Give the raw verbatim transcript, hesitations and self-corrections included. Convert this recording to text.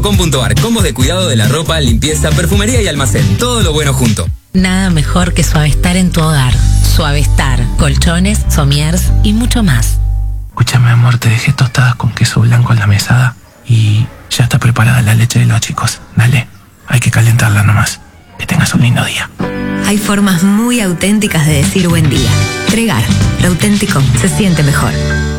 Com.ar, combos de cuidado de la ropa, limpieza, perfumería y almacén. Todo lo bueno junto. Nada mejor que Suavestar en tu hogar. Suavestar, colchones, somiers y mucho más. Escúchame, amor, te dejé tostadas con queso blanco en la mesada y ya está preparada la leche de los chicos. Dale, hay que calentarla nomás. Que tengas un lindo día. Hay formas muy auténticas de decir buen día. Tregar, lo auténtico se siente mejor.